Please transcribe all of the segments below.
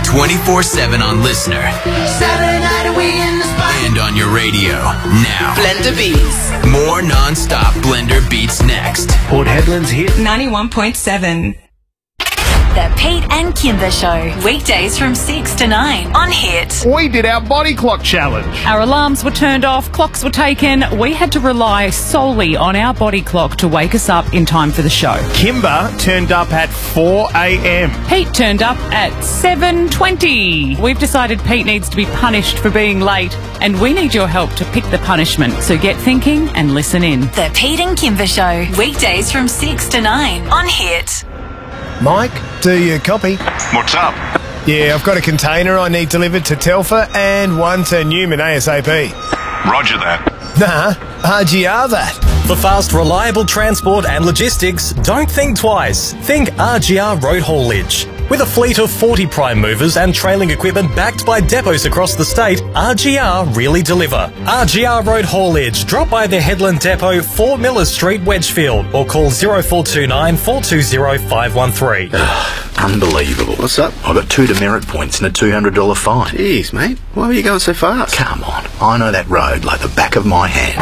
24/7 on Listener. Saturday night and we in the spot. And on your radio. Now. Blender Beats. More non-stop Blender Beats next. Port Hedland's hit 91.7. The Pete and Kimber Show. Weekdays from 6 to 9 on Hit. We did our body clock challenge. Our alarms were turned off, clocks were taken. We had to rely solely on our body clock to wake us up in time for the show. Kimber turned up at 4 a.m. Pete turned up at 7:20. We've decided Pete needs to be punished for being late, and we need your help to pick the punishment. So get thinking and listen in. The Pete and Kimber Show. Weekdays from 6 to 9 on Hit. Mike, do you copy? What's up? Yeah, I've got a container I need delivered to Telfer and one to Newman ASAP. Roger that. Nah, RGR that. For fast, reliable transport and logistics, don't think twice. Think RGR Road Haulage. With a fleet of 40 prime movers and trailing equipment backed by depots across the state, RGR really deliver. RGR Road Haulage. Drop by the Headland Depot, 4 Miller Street, Wedgefield, or call 0429 420 513. Unbelievable. What's up? I got 2 demerit points and a $200 fine. Jeez, mate. Why were you going so fast? Come on. I know that road like the back of my hand.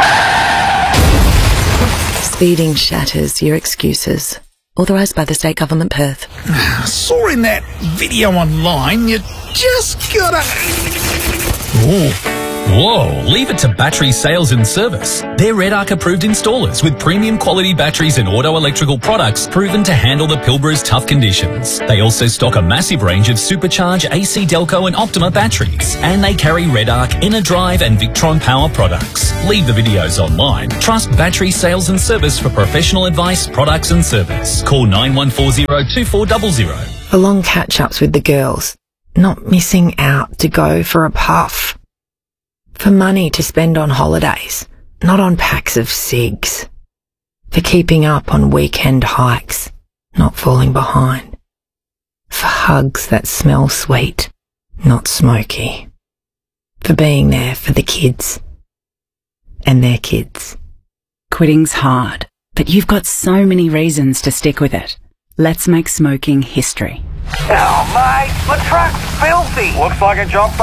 Speeding shatters your excuses. Authorised by the State Government, Perth. I saw in that video online, you just gotta... Ooh. Whoa, leave it to Battery Sales and Service. They're Red Arc approved installers with premium quality batteries and auto electrical products proven to handle the Pilbara's tough conditions. They also stock a massive range of Supercharge, AC Delco and Optima batteries. And they carry Red Arc, Inner Drive and Victron Power products. Leave the videos online. Trust Battery Sales and Service for professional advice, products and service. Call 9140-2400. For long catch-ups with the girls. Not missing out to go for a puff. For money to spend on holidays, not on packs of cigs. For keeping up on weekend hikes, not falling behind. For hugs that smell sweet, not smoky. For being there for the kids and their kids. Quitting's hard, but you've got so many reasons to stick with it. Let's make smoking history. Oh, mate, my truck's filthy. Looks like a job